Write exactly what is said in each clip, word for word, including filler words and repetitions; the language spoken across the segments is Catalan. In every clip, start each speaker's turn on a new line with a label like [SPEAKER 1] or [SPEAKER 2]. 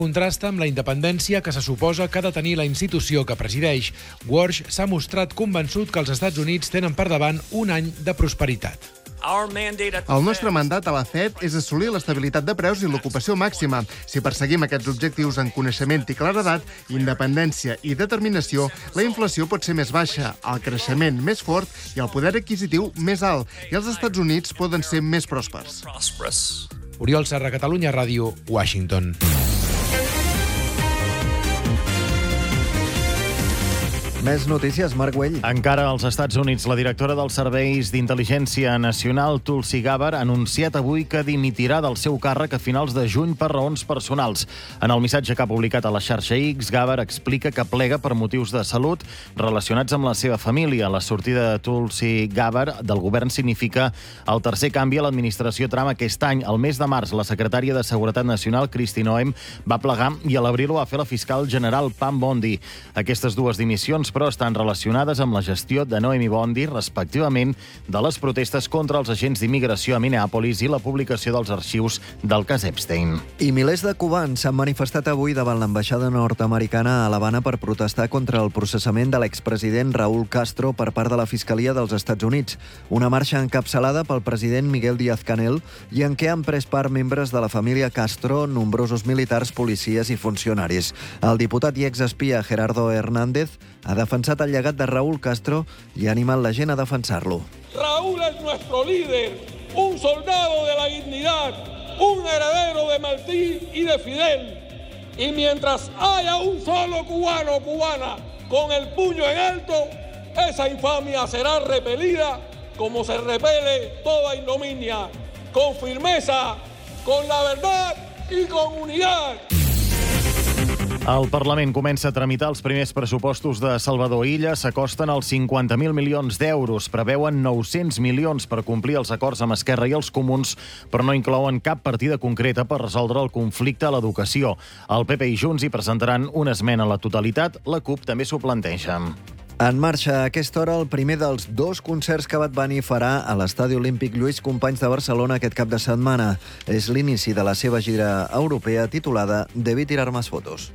[SPEAKER 1] Contrasta amb la independència que se suposa que ha de tenir la institució que presideix. Warsh s'ha mostrat convençut que els Estats Units tenen per davant un any de prosperitat.
[SPEAKER 2] El nostre mandat a la Fed és assolir l'estabilitat de preus i l'ocupació màxima. Si perseguim aquests objectius en coneixement i claredat, independència i determinació, la inflació pot ser més baixa, el creixement més fort i el poder adquisitiu més alt, i els Estats Units poden ser més pròspers.
[SPEAKER 1] Oriol Serra, Catalunya Ràdio, Washington.
[SPEAKER 3] Més notícies, Marc Güell.
[SPEAKER 4] Encara als Estats Units, la directora dels Serveis d'Intel·ligència Nacional, Tulsi Gabbard, ha anunciat avui que dimitirà del seu càrrec a finals de juny per raons personals. En el missatge que ha publicat a la xarxa X, Gabbard explica que plega per motius de salut relacionats amb la seva família. La sortida de Tulsi Gabbard del govern significa el tercer canvi a l'administració Trump aquest any. El mes de març, la secretària de Seguretat Nacional, Kristi Noem, va plegar i a l'abril ho va fer la fiscal general Pam Bondi. Aquestes dues dimissions però estan relacionades amb la gestió de Noem i Bondi, respectivament, de les protestes contra els agents d'immigració a Minneapolis i la publicació dels arxius del cas Epstein.
[SPEAKER 3] I milers de cubans s'han manifestat avui davant l'ambaixada nord-americana a l'Havana per protestar contra el processament de l'expresident Raúl Castro per part de la Fiscalia dels Estats Units. Una marxa encapçalada pel president Miguel Díaz-Canel i en què han pres part membres de la família Castro, nombrosos militars, policies i funcionaris. El diputat i exespia Gerardo Hernández ha defensat el llegat de Raúl Castro i ha animat la gent a defensar-lo.
[SPEAKER 5] Raúl es nuestro líder, un soldado de la dignidad, un heredero de Martí y de Fidel. Y mientras haya un solo cubano o cubana con el puño en alto, esa infamia será repelida como se repele toda ignominia, con firmeza, con la verdad y con unidad.
[SPEAKER 4] El Parlament comença a tramitar els primers pressupostos de Salvador Illa. S'acosten als cinquanta mil milions d'euros. Preveuen nou-cents milions per complir els acords amb Esquerra i els Comuns, però no inclouen cap partida concreta per resoldre el conflicte a l'educació. El P P i Junts hi presentaran una esmena a la totalitat. La CUP també s'ho planteja.
[SPEAKER 3] En marxa a aquesta hora el primer dels dos concerts que Bad Bunny farà a l'Estadi Olímpic Lluís Companys de Barcelona aquest cap de setmana. És l'inici de la seva gira europea titulada Debí tirar más fotos.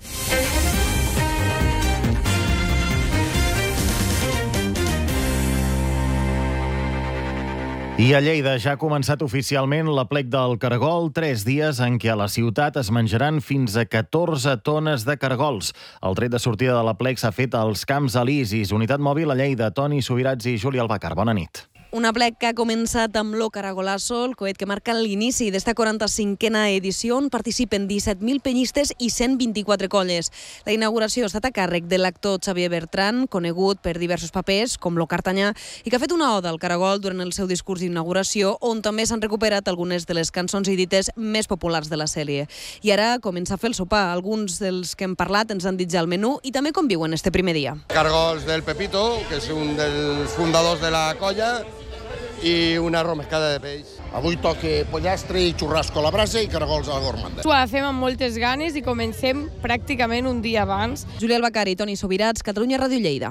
[SPEAKER 4] I a Lleida ja ha començat oficialment l'aplec del cargol, tres dies en què a la ciutat es menjaran fins a catorze tones de cargols. El tret de sortida de l'aplec s'ha fet als Camps Elisis. Unitat Mòbil a Lleida, Toni Subirats i Júlia Albacar. Bona nit.
[SPEAKER 6] Un aplec que ha començat amb l'O Caragolazo, el coet que marca l'inici d'esta quaranta-cinquena edició, on participen disset mil penyistes i cent vint-i-quatre colles. La inauguració ha estat a càrrec de l'actor Xavier Bertran, conegut per diversos papers, com l'O Cartanyà, i que ha fet una oda al caragol durant el seu discurs d'inauguració, on també s'han recuperat algunes de les cançons i dites més populars de la sèrie. I ara comença a fer el sopar. Alguns dels que hem parlat ens han dit ja el menú i també com viuen este primer dia.
[SPEAKER 7] Cargols del Pepito, que és un dels fundadors de la colla, i una romescada de peix.
[SPEAKER 8] Avui toca pollastre i xurrasco a la brasa i caragols a la gormanda.
[SPEAKER 9] Ho fem amb moltes ganes i comencem pràcticament un dia abans.
[SPEAKER 6] Júlia Albacar i Toni Subirats, Catalunya Ràdio Lleida.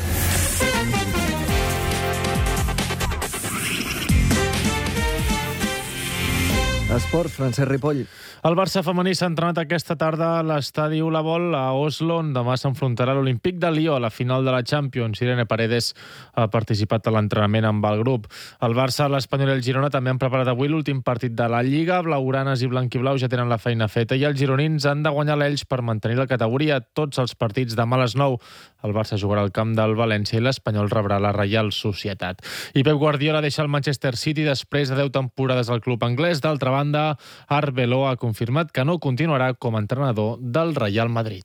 [SPEAKER 3] Esports, Francesc Ripoll.
[SPEAKER 10] El Barça femení s'ha entrenat aquesta tarda a l'estadi Ulavol a Oslo, on demà s'enfrontarà a l'Olímpic de Lió a la final de la Champions. Irene Paredes ha participat a l'entrenament amb el grup. El Barça, l'Espanyol i el Girona també han preparat avui l'últim partit de la Lliga. Blaugranes i blanquiblau ja tenen la feina feta i els gironins han de guanyar l'Elx per mantenir la categoria. Tots els partits demà a les nou. El Barça jugarà al camp del València i l'Espanyol rebrà la Reial Societat. I Pep Guardiola deixa el Manchester City després de deu temporades al club anglès. D'altra banda, Arbeloa ha confirmat que no continuarà com a entrenador del Real Madrid.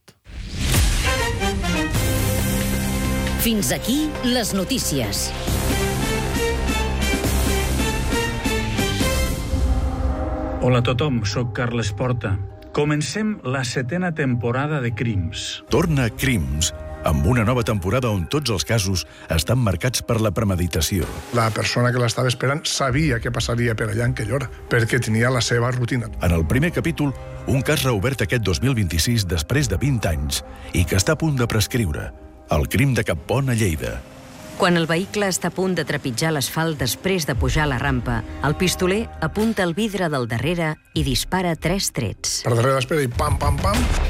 [SPEAKER 11] Fins aquí les notícies.
[SPEAKER 12] Hola a tothom, soc Carles Porta. Comencem la setena temporada de Crims.
[SPEAKER 13] Torna Crims, amb una nova temporada on tots els casos estan marcats per la premeditació.
[SPEAKER 14] La persona que l'estava esperant sabia què passaria per allà en aquella hora, perquè tenia la seva rutina.
[SPEAKER 13] En el primer capítol, un cas reobert aquest dos mil vint-i-sis després de vint anys i que està a punt de prescriure. El crim de Cap Pont a Lleida.
[SPEAKER 11] Quan el vehicle està a punt de trepitjar l'asfalt després de pujar la rampa, el pistoler apunta el vidre del darrere i dispara tres trets.
[SPEAKER 14] Per darrere l'espera i pam, pam, pam.